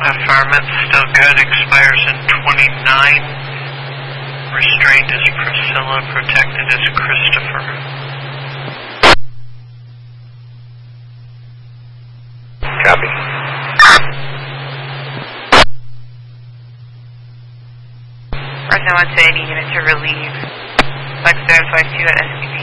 Affirmative, still good. Expires in 29. Restrained is Priscilla, protected is Christopher. Copy. Fresno 1 to any unit to relieve. Flex 052 at SCP.